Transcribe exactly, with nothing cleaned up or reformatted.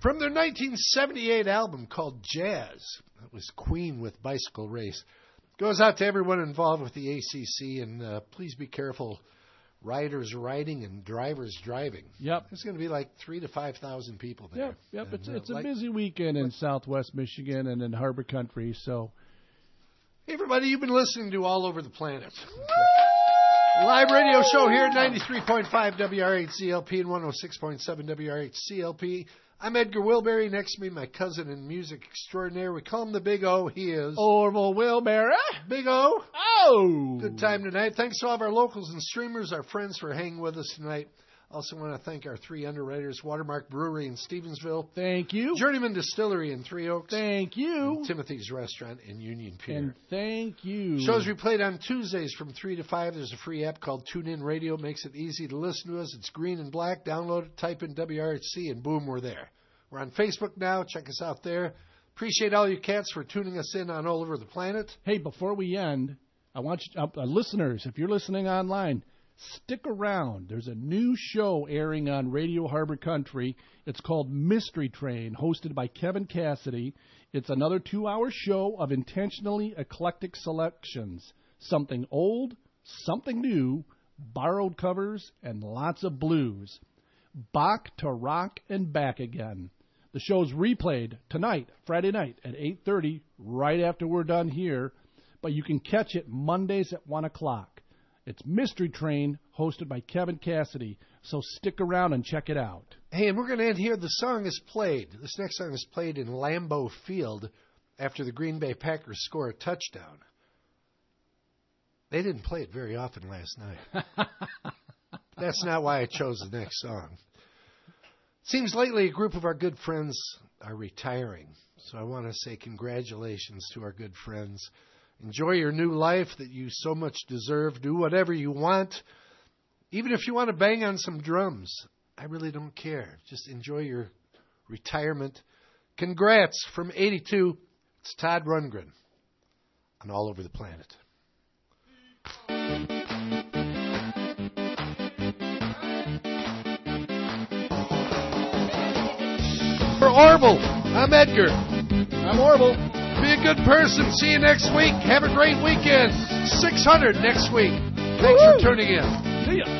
From their nineteen seventy-eight album called Jazz, that was Queen with Bicycle Race. Goes out to everyone involved with the A C C, and uh, please be careful, riders riding and drivers driving. Yep. There's going to be like three to five thousand people there. Yep, yep. And, it's uh, it's a like, busy weekend in Southwest Michigan and in Harbor Country, so. Hey, everybody, you've been listening to All Over the Planet. Live radio show here at ninety-three point five W R H C L P and one oh six point seven W R H C L P. I'm Edgar Wilbury. Next to me, my cousin and music extraordinaire. We call him the Big O. He is Orville Wilbury. Big O. Oh! Good time tonight. Thanks to all of our locals and streamers, our friends for hanging with us tonight. Also want to thank our three underwriters, Watermark Brewery in Stevensville. Thank you. Journeyman Distillery in Three Oaks. Thank you. And Timothy's Restaurant in Union Pier. And thank you. Shows we played on Tuesdays from three to five. There's a free app called TuneIn Radio. It makes it easy to listen to us. It's green and black. Download it, type in W R H C, and boom, we're there. We're on Facebook now. Check us out there. Appreciate all you cats for tuning us in on All Over the Planet. Hey, before we end, I want you, uh, listeners, if you're listening online, stick around. There's a new show airing on Radio Harbor Country. It's called Mystery Train, hosted by Kevin Cassidy. It's another two-hour show of intentionally eclectic selections. Something old, something new, borrowed covers, and lots of blues. Bach to rock and back again. The show's replayed tonight, Friday night at eight thirty, right after we're done here. But you can catch it Mondays at one o'clock. It's Mystery Train, hosted by Kevin Cassidy. So stick around and check it out. Hey, and we're going to end here. The song is played. This next song is played in Lambeau Field after the Green Bay Packers score a touchdown. They didn't play it very often last night. That's not why I chose the next song. Seems lately a group of our good friends are retiring. So I want to say congratulations to our good friends. Enjoy your new life that you so much deserve. Do whatever you want. Even if you want to bang on some drums, I really don't care. Just enjoy your retirement. Congrats from eighty-two. It's Todd Rundgren on All Over the Planet. For Orville, I'm Edgar. I'm Orville. Be a good person. See you next week. Have a great weekend. six hundred next week. Thanks Woo-hoo. for tuning in. See ya.